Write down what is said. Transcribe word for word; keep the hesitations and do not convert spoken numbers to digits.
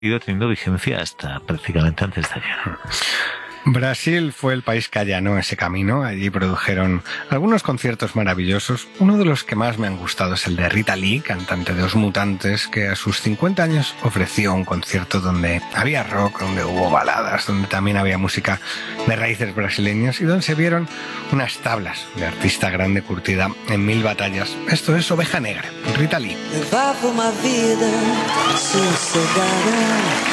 ido teniendo vigencia hasta prácticamente antes de ayer. Brasil fue el país que allanó ese camino. Allí produjeron algunos conciertos maravillosos. Uno de los que más me han gustado es el de Rita Lee, cantante de Os Mutantes, que a sus cincuenta años ofreció un concierto donde había rock, donde hubo baladas, donde también había música de raíces brasileñas y donde se vieron unas tablas de artista grande curtida en mil batallas. Esto es Oveja Negra, Rita Lee. Levava uma vida sossegada,